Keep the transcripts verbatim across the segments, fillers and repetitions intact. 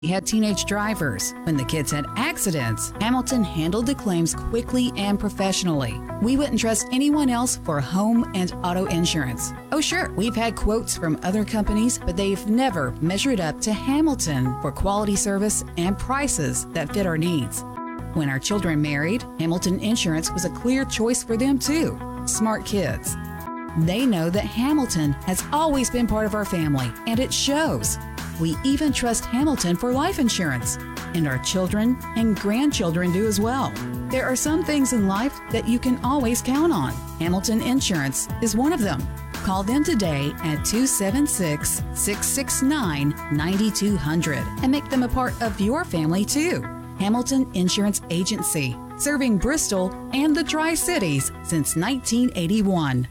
had teenage drivers. When the kids had accidents, Hamilton handled the claims quickly and professionally. We wouldn't trust anyone else for home and auto insurance. Oh sure, we've had quotes from other companies, but they've never measured up to Hamilton for quality service and prices that fit our needs. When our children married, Hamilton Insurance was a clear choice for them too. Smart kids. They know that Hamilton has always been part of our family, and it shows. We even trust Hamilton for life insurance, and our children and grandchildren do as well. There are some things in life that you can always count on. Hamilton Insurance is one of them. Call them today at two seven six, six six nine, nine two zero zero and make them a part of your family too. Hamilton Insurance Agency, serving Bristol and the Tri-Cities since nineteen eighty-one.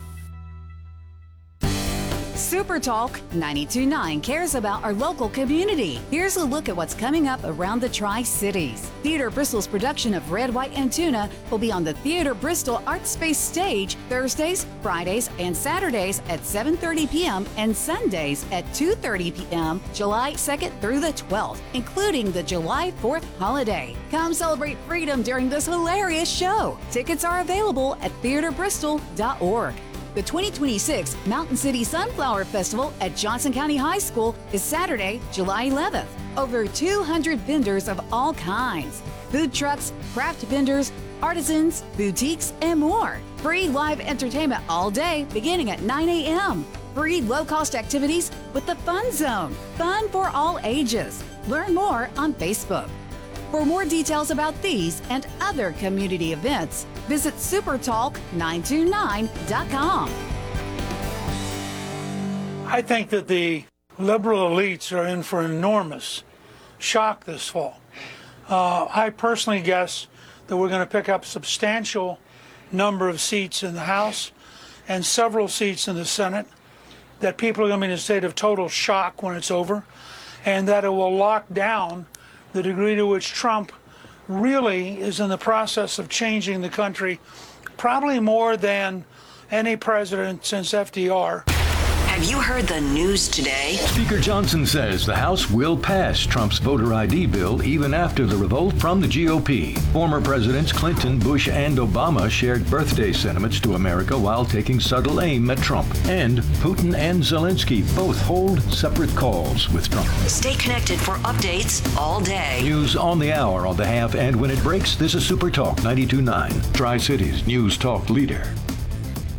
Super Talk ninety-two point nine cares about our local community. Here's a look at what's coming up around the Tri-Cities. Theater Bristol's production of Red, White, and Tuna will be on the Theater Bristol Art Space stage Thursdays, Fridays, and Saturdays at seven thirty p.m. and Sundays at two thirty p.m. July second through the twelfth, including the July fourth holiday. Come celebrate freedom during this hilarious show. Tickets are available at theater bristol dot org. The twenty twenty-six Mountain City Sunflower Festival at Johnson County High School is Saturday, July eleventh. Over two hundred vendors of all kinds. Food trucks, craft vendors, artisans, boutiques, and more. Free live entertainment all day beginning at nine a.m. Free low-cost activities with the Fun Zone. Fun for all ages. Learn more on Facebook. For more details about these and other community events, visit super talk nine two nine dot com. I think that the liberal elites are in for enormous shock this fall. Uh, I personally guess that we're going to pick up a substantial number of seats in the House and several seats in the Senate, that people are going to be in a state of total shock when it's over, and that it will lock down the degree to which Trump really is in the process of changing the country, probably more than any president since F D R. Have you heard the news today? Speaker Johnson says the House will pass Trump's voter I D bill even after the revolt from the G O P. Former Presidents Clinton, Bush, and Obama shared birthday sentiments to America while taking subtle aim at Trump. And Putin and Zelensky both hold separate calls with Trump. Stay connected for updates all day. News on the hour, on the half, and when it breaks, this is Super Talk ninety-two point nine, Tri-Cities News Talk leader.